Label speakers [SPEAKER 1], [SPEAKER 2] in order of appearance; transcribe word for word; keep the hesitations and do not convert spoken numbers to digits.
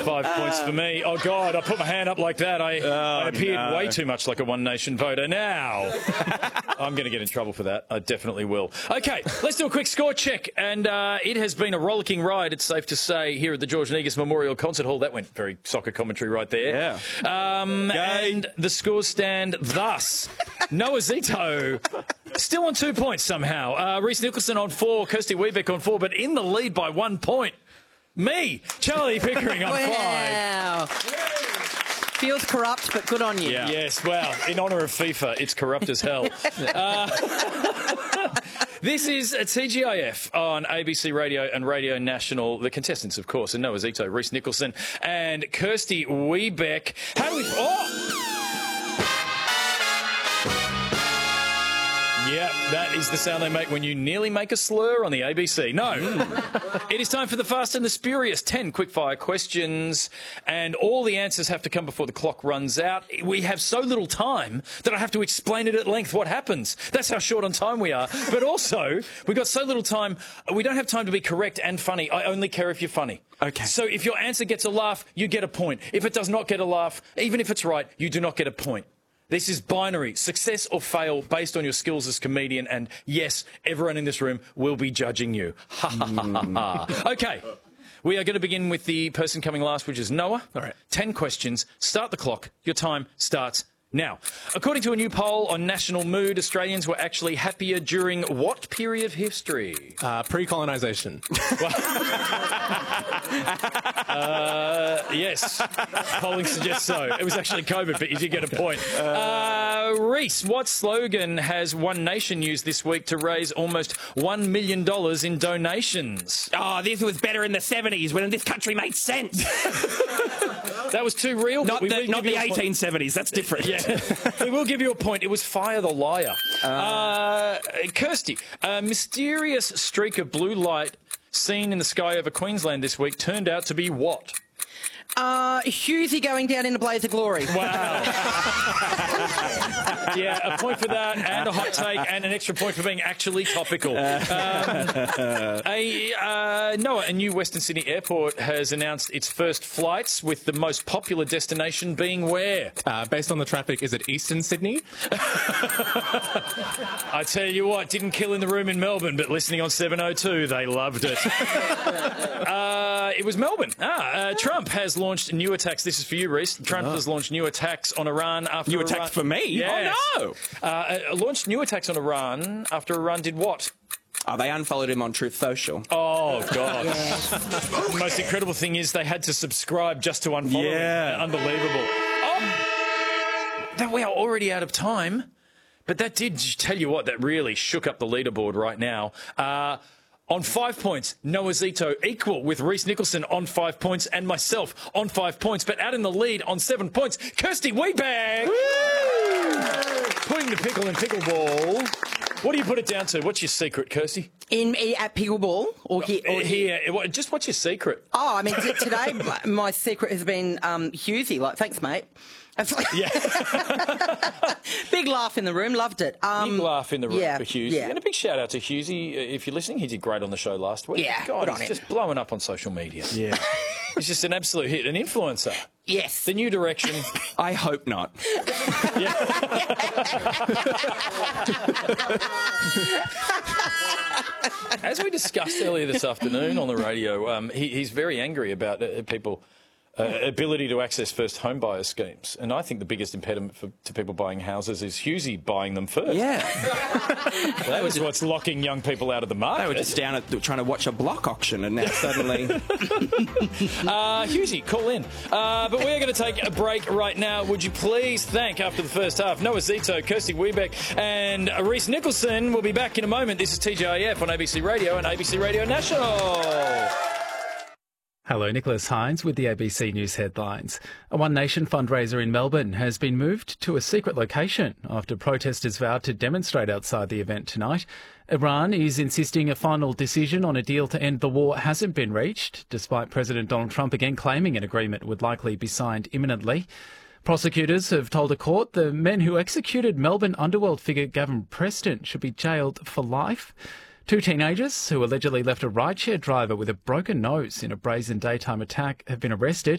[SPEAKER 1] five points for me. Oh, God, I put my hand up like that. I,
[SPEAKER 2] Oh,
[SPEAKER 1] I appeared
[SPEAKER 2] no.
[SPEAKER 1] way too much like a One Nation voter. Now, I'm going to get in trouble for that. I definitely will. OK, let's do a quick score check. And uh, it has been a rollicking ride, it's safe to say, here at the George Negus Memorial Concert Hall. That went very soccer commentary right there.
[SPEAKER 2] Yeah.
[SPEAKER 1] Um, and the scores stand thus. Noah Zito still on two points somehow. Uh, Reece Nicholson on four, Kirsty Wiebeck on four, but in the lead by one point. Me, Charlie Pickering on five.
[SPEAKER 3] Wow. Feels corrupt, but good on you.
[SPEAKER 1] Yeah. Yes, well, in honour of FIFA, it's corrupt as hell. uh, this is a T G I F on A B C Radio and Radio National. The contestants, of course, are Noah Zito, Reece Nicholson and Kirsty Wiebeck. How do we... Oh! Yeah, that is the sound they make when you nearly make a slur on the A B C. No. It is time for the Fast and the Spurious. Ten quickfire questions, and all the answers have to come before the clock runs out. We have so little time that I have to explain it at length what happens. That's how short on time we are. But also, we've got so little time, we don't have time to be correct and funny. I only care if you're funny.
[SPEAKER 2] Okay.
[SPEAKER 1] So if your answer gets a laugh, you get a point. If it does not get a laugh, even if it's right, you do not get a point. This is binary, success or fail, based on your skills as comedian. And yes, everyone in this room will be judging you. Ha ha ha ha ha. Okay, we are going to begin with the person coming last, which is Noah.
[SPEAKER 2] All right.
[SPEAKER 1] Ten questions. Start the clock. Your time starts now. According to a new poll on National Mood, Australians were actually happier during what period of history?
[SPEAKER 2] Uh, pre-colonisation.
[SPEAKER 1] uh, yes, polling suggests so. It was actually COVID, but you did get a point. Uh, Reece, what slogan has One Nation used this week to raise almost one million dollars in donations?
[SPEAKER 4] Oh, this was better in the seventies when this country made sense.
[SPEAKER 1] That was too real.
[SPEAKER 4] Not
[SPEAKER 1] we
[SPEAKER 4] the,
[SPEAKER 1] will
[SPEAKER 4] not
[SPEAKER 1] give
[SPEAKER 4] the
[SPEAKER 1] you a point.
[SPEAKER 4] eighteen seventies. That's different.
[SPEAKER 1] Yeah, we will give you a point. It was Fire the Liar. Uh, uh, Kirsty, a mysterious streak of blue light seen in the sky over Queensland this week turned out to be what?
[SPEAKER 3] Uh, Hughesy going down in a blaze of glory.
[SPEAKER 1] Wow. Yeah, a point for that, and a hot take, and an extra point for being actually topical. Um, a, uh, Noah, a new Western Sydney airport has announced its first flights, with the most popular destination being where?
[SPEAKER 2] Uh, based on the traffic, is it Eastern Sydney?
[SPEAKER 1] I tell you what, didn't kill in the room in Melbourne, but listening on seven oh two, they loved it. uh, it was Melbourne. Ah, uh, Trump has launched new attacks. This is for you, Reece. Trump oh. has launched new attacks on Iran after
[SPEAKER 4] New
[SPEAKER 1] Iran...
[SPEAKER 4] attacks for me?
[SPEAKER 1] Yes.
[SPEAKER 4] Oh, no.
[SPEAKER 1] Uh, uh, launched new attacks on Iran after Iran did what?
[SPEAKER 4] Oh, they unfollowed him on Truth Social.
[SPEAKER 1] Oh, God. The most incredible thing is they had to subscribe just to unfollow
[SPEAKER 4] Yeah.
[SPEAKER 1] him. Unbelievable. Oh, that we are already out of time. But that did tell you what, that really shook up the leaderboard right now. Uh, on five points, Noah Zito equal with Reece Nicholson on five points and myself on five points. But out in the lead on seven points, Kirsty Wiebeck. Putting the pickle in pickleball. What do you put it down to? What's your secret, Kirsty?
[SPEAKER 3] In at pickleball or here? Or
[SPEAKER 1] here. What- Just what's your secret?
[SPEAKER 3] Oh, I mean, t- today my- my secret has been um, Hughesy. Like, thanks, mate.
[SPEAKER 1] Yeah.
[SPEAKER 3] Big laugh in the room. Loved it. Um,
[SPEAKER 1] Big laugh in the room
[SPEAKER 3] yeah,
[SPEAKER 1] for Hughesy.
[SPEAKER 3] yeah.
[SPEAKER 1] And a big shout out to Hughesy. Uh, If you're listening, he did great on the show last week.
[SPEAKER 3] Yeah,
[SPEAKER 1] God,
[SPEAKER 3] good on
[SPEAKER 1] he's
[SPEAKER 3] him.
[SPEAKER 1] just blowing up on social media.
[SPEAKER 4] Yeah.
[SPEAKER 1] He's just an absolute hit. An influencer.
[SPEAKER 3] Yes.
[SPEAKER 1] The new direction.
[SPEAKER 4] I hope not.
[SPEAKER 1] As we discussed earlier this afternoon on the radio, um, he, he's very angry about uh, people... Uh, ability to access first home buyer schemes. And I think the biggest impediment for, to people buying houses is Hughesy buying them first.
[SPEAKER 4] Yeah.
[SPEAKER 1] That was what's locking young people out of the market.
[SPEAKER 4] They were just down at trying to watch a block auction, and now suddenly...
[SPEAKER 1] Uh, Hughesy, call in. Uh, but we're going to take a break right now. Would you please thank, after the first half, Noah Zito, Kirsty Wiebeck and Reece Nicholson. We'll be back in a moment. This is T G I F on A B C Radio and A B C Radio National.
[SPEAKER 5] Hello, Nicholas Hines with the A B C News headlines. A One Nation fundraiser in Melbourne has been moved to a secret location after protesters vowed to demonstrate outside the event tonight. Iran is insisting a final decision on a deal to end the war hasn't been reached, despite President Donald Trump again claiming an agreement would likely be signed imminently. Prosecutors have told a court the men who executed Melbourne underworld figure Gavin Preston should be jailed for life. Two teenagers who allegedly left a rideshare driver with a broken nose in a brazen daytime attack have been arrested.